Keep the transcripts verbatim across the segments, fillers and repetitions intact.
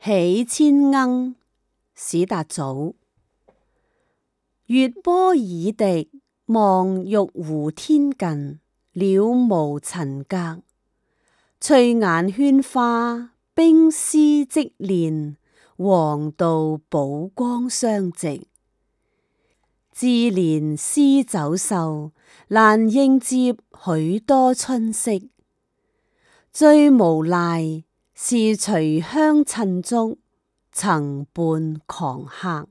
喜千鶯，史達祖。月波已滴，望玉壺天近，了無塵隔。翠眼喧花，冰絲織練，黃道寶光相直。自憐詩走獸，難應接許多春色。最無賴，是隨鄉趁足，曾伴狂客。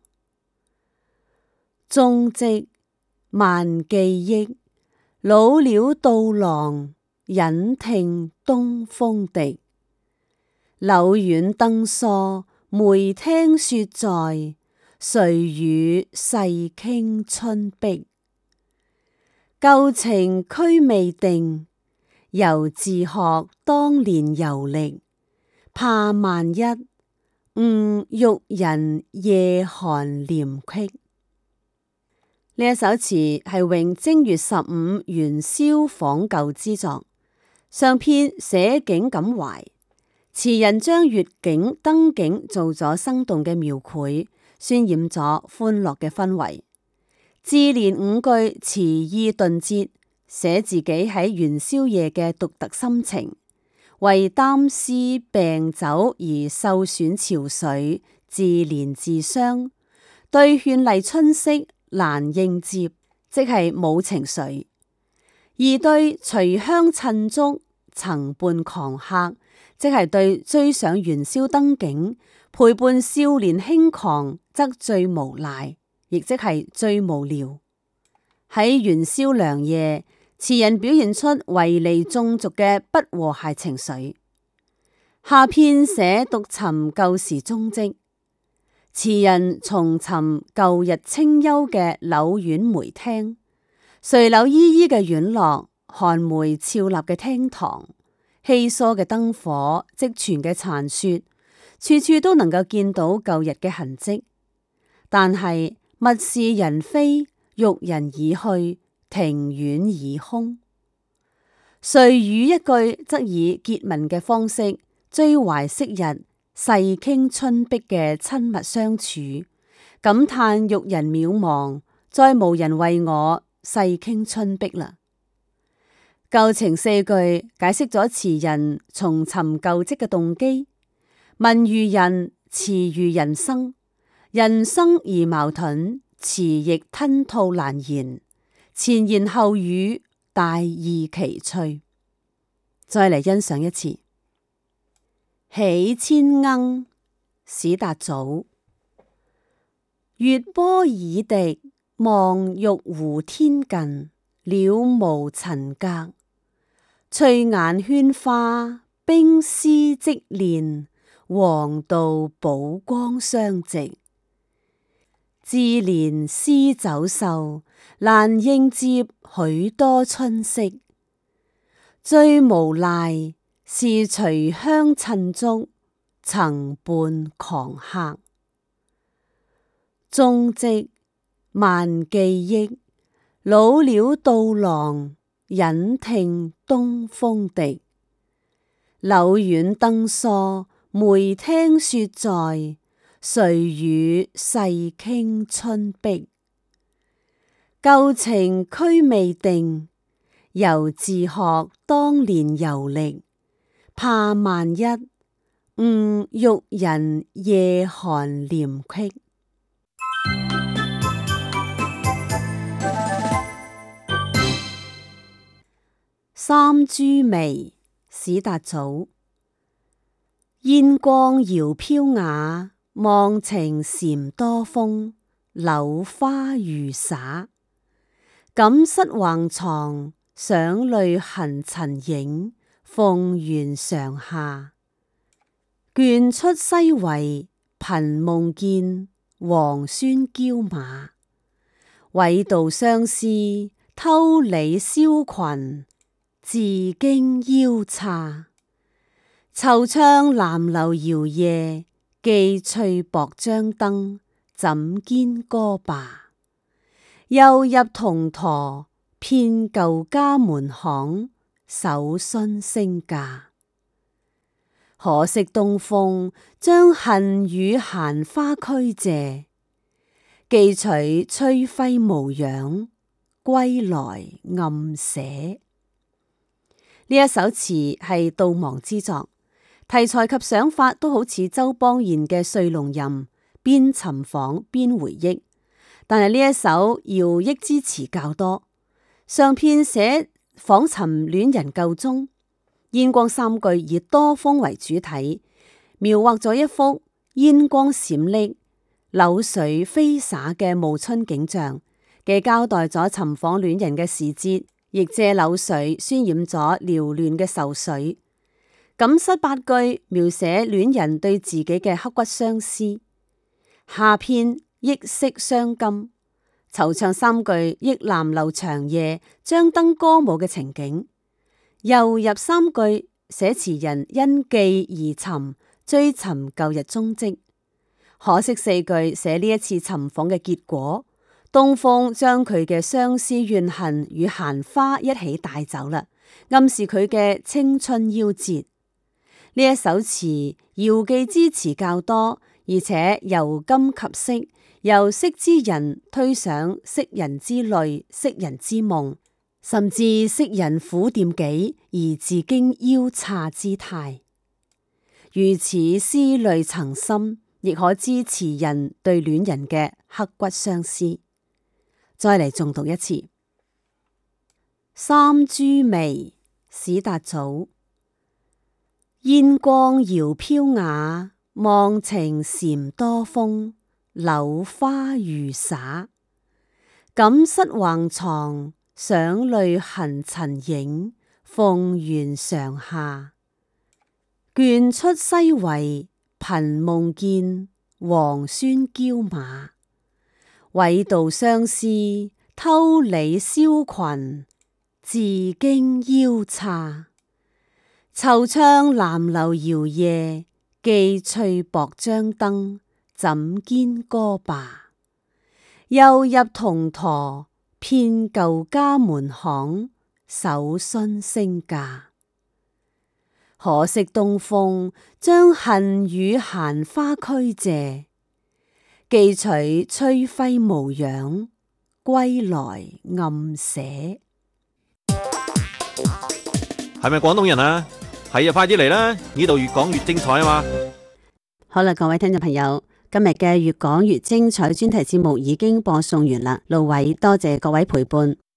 蹤跡漫記憶，老鳥到廊，隱聽東風笛。柳院燈疏，梅廳雪在，誰與世傾春碧？舊情區未定，猶自學當年遊歷。怕萬一，誤玉人夜寒簾隙。呢一首詞係詠正月十五元宵訪舊之作，上篇寫景感懷，詞人將月景燈景做咗生動嘅描繪，渲染咗歡樂嘅氛圍。自連五句詞意頓捷，寫自己喺元宵夜嘅獨特心情，為擔思病酒而受損憔悴，自憐自傷，對絢麗春色難應接，即係冇情緒；而對隨鄉趁足，曾伴狂客，即係對追上元宵燈景，陪伴少年輕狂，則最無賴，亦即係最無聊。喺元宵良夜，詞人表現出圍籬眾族嘅不和諧情緒。下篇寫獨尋舊時蹤跡。詞人重尋舊日清幽嘅柳院梅廳，垂柳依依嘅院落，寒梅俏立嘅廳堂，稀疏嘅燈火，積存嘅殘雪，處處都能夠見到舊日嘅痕跡。但係物是人非，玉人已去，庭院已空。誰與一句則以結文嘅方式追懷昔日世傾春碧嘅親密相處，感嘆玉人渺茫，再無人為我世傾春碧啦。舊情四句解釋咗詞人重尋舊跡嘅動機。文如人，詞如人生，人生而矛盾，詞亦吞吐難言，前言後語大異奇趣。再嚟欣賞一次。喜千鶯，史達祖。月波已滴，望玉壺天近，了無塵隔。翠眼喧花，冰絲織練，黃道寶光相直。自憐詩走獸，難應接許多春色。最無賴，是隨鄉趁足，曾伴狂客。蹤跡漫記憶，老鳥到廊，隱聽東風笛。柳院燈疏，梅廳雪在，誰與世傾春碧？舊情區未定，猶自學當年遊歷。怕萬一，誤玉人夜寒簾隙。三株薇，史達祖。煙光遙飄雅，忘情禪多風，柳花如灑。感室橫床，想淚痕塵影，鳳緣上下。倦出西圍，頻夢見皇孫驕馬。緯度相思，偷理宵裙，自經腰叉。惆悵南樓搖夜，寄翠薄張燈，枕肩歌罷。又入銅駝，遍舊家門巷，搜詢升價。 可惜東風將恨與閒花驅謝，寄取崔隉無養，歸來暗寫。呢一首詞係悼亡之作，題材及想法都好似周邦彥嘅《睡龍吟》，邊尋訪邊回憶。但係呢一首遙憶之詞較多，上片寫訪尋戀人舊蹤，煙光三句以多風為主體，描畫咗一幅煙光閃爍、柳絮飛灑嘅暮春景象，既交代咗尋訪戀人嘅時節，亦借柳絮渲染咗繚亂嘅愁緒。錦瑟八句描寫戀人對自己嘅刻骨相思，下片憶昔傷今，惆悵三句憶南樓長夜張燈歌舞嘅情景，又入三句寫詞人因寄而尋，追尋舊日蹤跡。可惜四句寫呢一次尋訪嘅結果，東風將佢嘅相思怨恨與閒花一起帶走啦，暗示佢嘅青春夭折。呢一首詞遙寄之詞較多，而且由今及昔，由昔之人推想昔人之淚、昔人之夢，甚至昔人苦惦記而自經腰叉之態。如此思慮層深，亦可知詞人對戀人嘅刻骨相思。再嚟重讀一次《三株薇》史達祖。煙光遙飄雅，忘情禪多風，柳花如灑。錦瑟橫床，想淚痕塵影，鳳緣上下。倦出西圍，頻夢見王孫驕馬。委道相思，偷理宵裙，自經腰叉。惆悵南樓遙夜，寄翠薄張燈，枕間歌罷。又入銅駝，遍舊家門巷，搜詢聲價。可惜東風將恨與閒花驅謝，寄取崔隉無養，歸來暗寫。 係咪廣東人啊？係啊，快啲嚟啦！呢度越講越精彩啊嘛！ 好啦，各位聽眾朋友，今日嘅越講越精彩專題節目已經播送完啦。路偉多謝各位陪伴。